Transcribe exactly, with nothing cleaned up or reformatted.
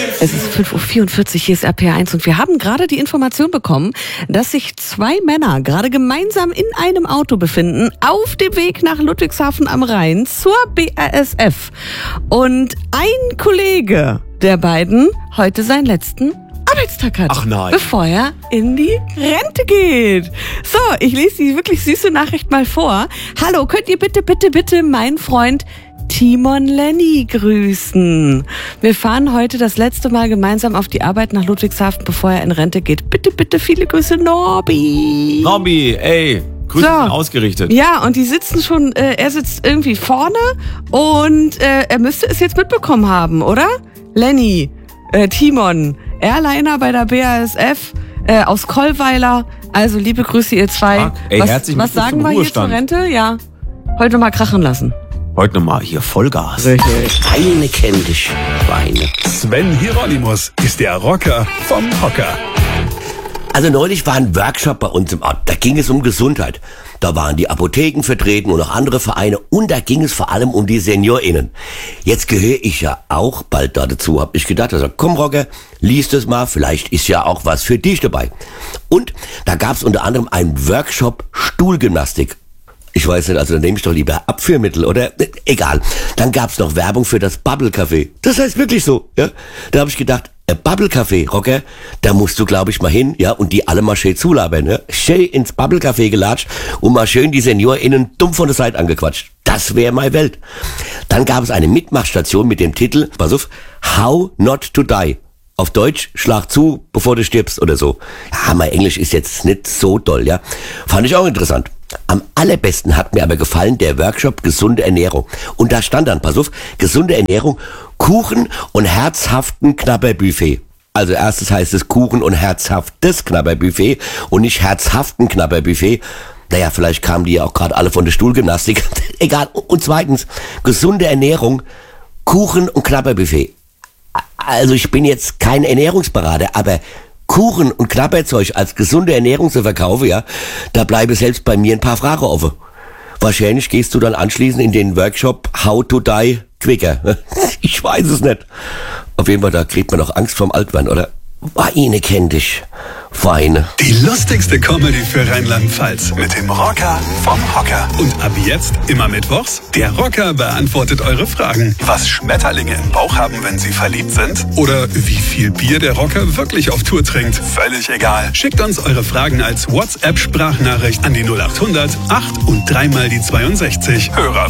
Es ist fünf Uhr vierundvierzig, hier ist R P R eins und wir haben gerade die Information bekommen, dass sich zwei Männer gerade gemeinsam in einem Auto befinden, auf dem Weg nach Ludwigshafen am Rhein zur B A S F. Und ein Kollege der beiden heute seinen letzten Arbeitstag hat, Ach nein. bevor er in die Rente geht. So, ich lese die wirklich süße Nachricht mal vor. Hallo, könnt ihr bitte, bitte, bitte meinen Freund Timon Lenny grüßen. Wir fahren heute das letzte Mal gemeinsam auf die Arbeit nach Ludwigshafen, bevor er in Rente geht. Bitte, bitte, viele Grüße, Norbi. Norbi, ey, Grüße So. sind ausgerichtet. Ja, und die sitzen schon, äh, er sitzt irgendwie vorne und äh, er müsste es jetzt mitbekommen haben, oder? Lenny, äh, Timon, Airliner bei der B A S F äh, aus Kollweiler. Also liebe Grüße, ihr zwei. Stark. Ey, was herzlichen was Glückwunsch sagen zum wir hier zur Ruhestand. Rente? Ja, heute mal krachen lassen. Heute nochmal hier Vollgas. Richtig. Eine kennt dich, Schweine. Sven Hieronymus ist der Rocker vom Hocker. Also neulich war ein Workshop bei uns im Ort. Da ging es um Gesundheit. Da waren die Apotheken vertreten und noch andere Vereine. Und da ging es vor allem um die SeniorInnen. Jetzt gehöre ich ja auch bald da dazu, hab ich gedacht. Also komm Rocker, lies das mal. Vielleicht ist ja auch was für dich dabei. Und da gab es unter anderem einen Workshop Stuhlgymnastik. Ich weiß nicht, also dann nehme ich doch lieber Abführmittel, oder? Egal. Dann gab's noch Werbung für das Bubble Café. Das heißt wirklich so, ja? Da habe ich gedacht, äh, Bubble Café, Rocker, da musst du, glaube ich, mal hin, ja? Und die alle mal schön zulabern, ja? Schön ins Bubble Café gelatscht und mal schön die SeniorInnen dumm von der Seite angequatscht. Das wäre meine Welt. Dann gab es eine Mitmachstation mit dem Titel, pass auf, How Not to Die. Auf Deutsch, schlag zu, bevor du stirbst oder so. Ja, mein Englisch ist jetzt nicht so doll, ja. Fand ich auch interessant. Am allerbesten hat mir aber gefallen der Workshop Gesunde Ernährung. Und da stand dann, pass auf, gesunde Ernährung, Kuchen und herzhaften Knabberbuffet. Also erstes heißt es Kuchen und herzhaftes Knabberbuffet und nicht herzhaften Knabberbuffet. Naja, vielleicht kamen die ja auch gerade alle von der Stuhlgymnastik. Egal. Und zweitens, gesunde Ernährung, Kuchen und Knabberbuffet. Also ich bin jetzt kein Ernährungsberater, aber Kuchen und Knabberzeug als gesunde Ernährung zu verkaufen, ja, da bleiben selbst bei mir ein paar Fragen offen. Wahrscheinlich gehst du dann anschließend in den Workshop How to Die Quicker. Ich weiß es nicht. Auf jeden Fall, da kriegt man doch Angst vorm Altwerden, oder? Weine kennt dich. Weine. Die lustigste Comedy für Rheinland-Pfalz mit dem Rocker vom Hocker. Und ab jetzt immer mittwochs, der Rocker beantwortet eure Fragen. Was Schmetterlinge im Bauch haben, wenn sie verliebt sind? Oder wie viel Bier der Rocker wirklich auf Tour trinkt? Völlig egal. Schickt uns eure Fragen als WhatsApp-Sprachnachricht an die null acht hundert acht und dreimal die zweiundsechzig. Hörer